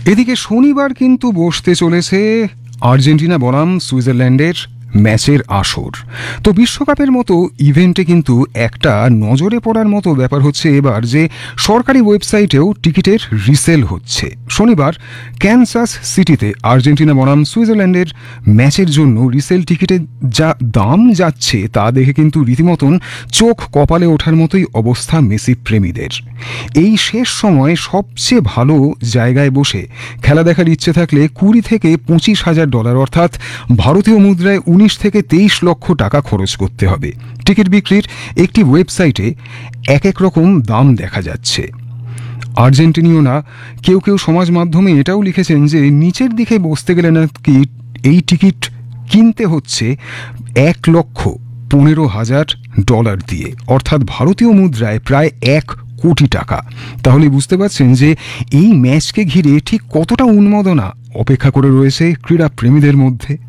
এদিকে শনিবার কিন্তু বসতে চলেছে আর্জেন্টিনা বনাম সুইজারল্যান্ডের ম্যাচের আসর। তো বিশ্বকাপের মতো ইভেন্টে কিন্তু একটা নজরে পড়ার মতো ব্যাপার হচ্ছে এবার যে সরকারি ওয়েবসাইটেও টিকিটের রিসেল হচ্ছে। শনিবার ক্যানসাস সিটিতে আর্জেন্টিনা বনাম সুইজারল্যান্ডের ম্যাচের জন্য রিসেল টিকিটের যা দাম যাচ্ছে তা দেখে কিন্তু রীতিমতন চোখ কপালে ওঠার মতোই অবস্থা মেসি প্রেমীদের। এই শেষ সময়ে সবচেয়ে ভালো জায়গায় বসে খেলা দেখার ইচ্ছে থাকলে 20 থেকে $25,000 অর্থাৎ ভারতীয় মুদ্রায় 19 থেকে 23 লক্ষ টাকা খরচ করতে হবে। টিকিট বিক্রির একটি ওয়েবসাইটে এক এক রকম দাম দেখা যাচ্ছে। আর্জেন্টিনীয়রা কেউ কেউ সমাজ মাধ্যমে এটাও লিখেছেন যে নিচের দিকে বসতে গেলে নাকি এই টিকিট কিনতে হচ্ছে $1,15,000 দিয়ে, অর্থাৎ ভারতীয় মুদ্রায় প্রায় 1 কোটি টাকা। তাহলে বুঝতে পারছেন যে এই ম্যাচকে ঘিরে ঠিক কতটা উন্মাদনা অপেক্ষা করে রয়েছে ক্রীড়া প্রেমীদের মধ্যে।